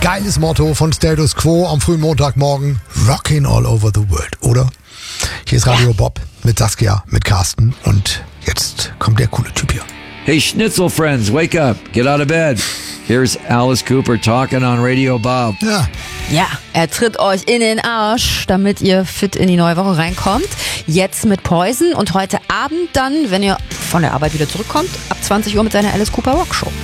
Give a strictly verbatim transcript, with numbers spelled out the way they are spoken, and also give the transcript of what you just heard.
Geiles Motto von Status Quo am frühen Montagmorgen. Rockin' all over the world, oder? Hier ist Radio Bob mit Saskia, mit Carsten und jetzt kommt der coole Typ hier. Hey Schnitzel friends, wake up, get out of bed. Here's Alice Cooper talking on Radio Bob. Ja. Ja, er tritt euch in den Arsch, damit ihr fit in die neue Woche reinkommt. Jetzt mit Poison und heute Abend dann, wenn ihr von der Arbeit wieder zurückkommt, ab zwanzig Uhr mit seiner Alice Cooper Rock Show.